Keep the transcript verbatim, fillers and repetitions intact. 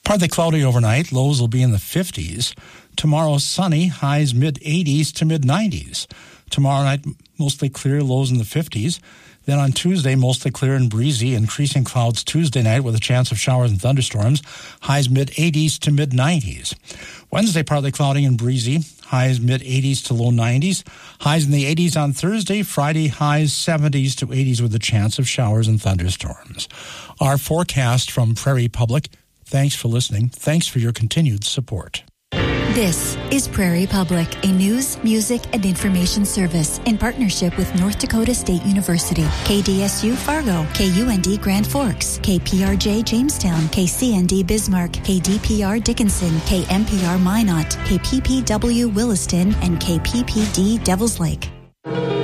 Partly cloudy overnight. Lows will be in the fifties. Tomorrow, sunny. Highs mid-eighties to mid-nineties. Tomorrow night, mostly clear. Lows in the fifties. Then on Tuesday, mostly clear and breezy. Increasing clouds Tuesday night with a chance of showers and thunderstorms. Highs mid-eighties to mid-nineties. Wednesday, partly cloudy and breezy. Highs mid-eighties to low nineties. Highs in the eighties on Thursday. Friday, highs seventies to eighties with a chance of showers and thunderstorms. Our forecast from Prairie Public. Thanks for listening. Thanks for your continued support. This is Prairie Public, a news, music, and information service in partnership with North Dakota State University, K D S U Fargo, K U N D Grand Forks, K P R J Jamestown, K C N D Bismarck, K D P R Dickinson, K M P R Minot, K P P W Williston, and K P P D Devils Lake.